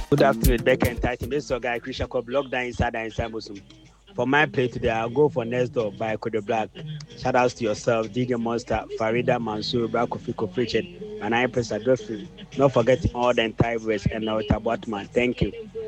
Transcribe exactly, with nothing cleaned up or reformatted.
Good afternoon, Beck and Titan. This is your guy, Christian Cobb, locked down inside and inside Muslim. For my play today, I'll go for Next Door by Cody Black. Shout outs to yourself, D J Monster, Farida Mansour, Brakofi Kofrichard, and I press Adolphin. Not forgetting all the entire West and Nauta Botman. Thank you.